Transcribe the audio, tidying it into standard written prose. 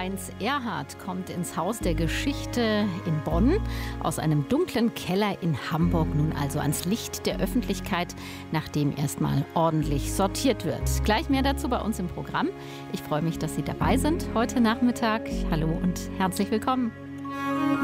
Heinz Erhardt kommt ins Haus der Geschichte in Bonn, aus einem dunklen Keller in Hamburg nun also ans Licht der Öffentlichkeit, nachdem erstmal ordentlich sortiert wird. Gleich mehr dazu bei uns im Programm. Ich freue mich, dass Sie dabei sind heute Nachmittag. Hallo und herzlich willkommen.